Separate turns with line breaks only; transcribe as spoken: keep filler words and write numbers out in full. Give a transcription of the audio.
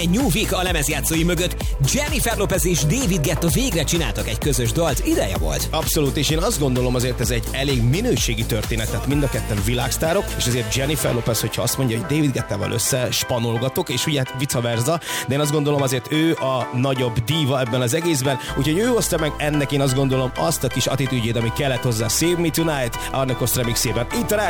Egy New Week a lemezjátszói mögött Jennifer Lopez és David Guetta végre csináltak egy közös dalt, ideje volt.
Abszolút, és én azt gondolom azért ez egy elég minőségi történet, tehát mind a ketten világsztárok, és azért Jennifer Lopez, hogyha azt mondja, hogy David Guettával összespanolgatok, és ugye hát vice versa, de én azt gondolom azért ő a nagyobb díva ebben az egészben, úgyhogy ő hozta meg ennek, én azt gondolom azt a kis attitűdjét, ami kellett hozzá. Save Me Tonight, Arne Cost remixében. Itt a